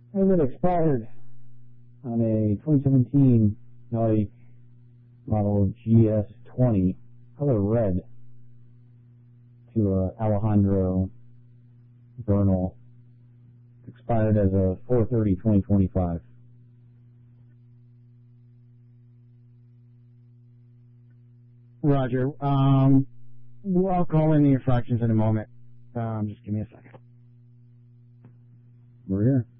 As it expired on a 2017 Nautic model GS20, color red, to Alejandro Bernal. Expired as a 4/30/2025. Roger. I'll call in the infractions in a moment. Just give me a second. We're here.